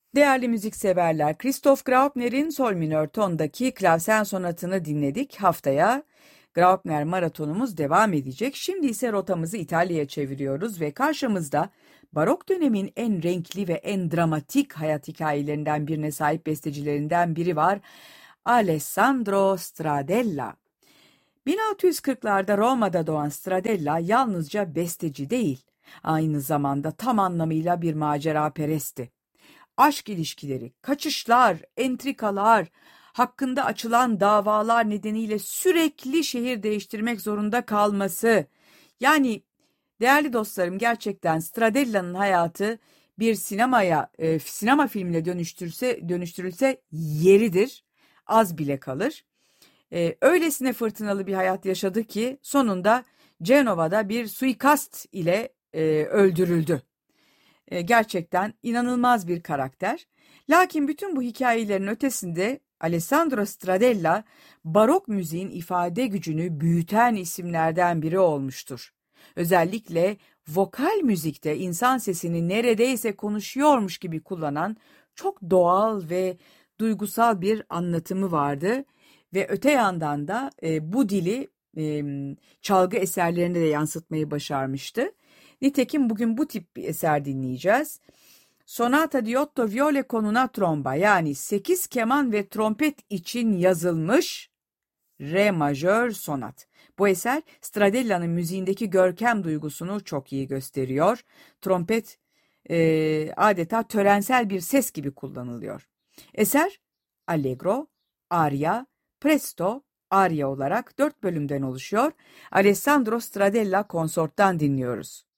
Değerli müzikseverler, Christoph Graupner'in sol minör tondaki klavsen sonatını dinledik. Haftaya Graupner maratonumuz devam edecek. Şimdi ise rotamızı İtalya'ya çeviriyoruz ve karşımızda barok dönemin en renkli ve en dramatik hayat hikayelerinden birine sahip bestecilerinden biri var. Alessandro Stradella. 1640'larda Roma'da doğan Stradella yalnızca besteci değil, aynı zamanda tam anlamıyla bir maceraperestti. Aşk ilişkileri, kaçışlar, entrikalar, hakkında açılan davalar nedeniyle sürekli şehir değiştirmek zorunda kalması. Yani değerli dostlarım, gerçekten Stradella'nın hayatı bir sinema filmine dönüştürülse yeridir. Az bile kalır. Öylesine fırtınalı bir hayat yaşadı ki sonunda Cenova'da bir suikast ile öldürüldü. Gerçekten inanılmaz bir karakter. Lakin bütün bu hikayelerin ötesinde Alessandro Stradella barok müziğin ifade gücünü büyüten isimlerden biri olmuştur. Özellikle vokal müzikte insan sesini neredeyse konuşuyormuş gibi kullanan çok doğal ve duygusal bir anlatımı vardı ve öte yandan da bu dili çalgı eserlerinde de yansıtmayı başarmıştı. Nitekim bugün bu tip bir eser dinleyeceğiz. Sonata di otto viole con una tromba, yani 8 keman ve trompet için yazılmış re majör sonat. Bu eser Stradella'nın müziğindeki görkem duygusunu çok iyi gösteriyor. Trompet adeta törensel bir ses gibi kullanılıyor. Eser allegro, aria, presto, aria olarak 4 bölümden oluşuyor. Alessandro Stradella konsorttan dinliyoruz.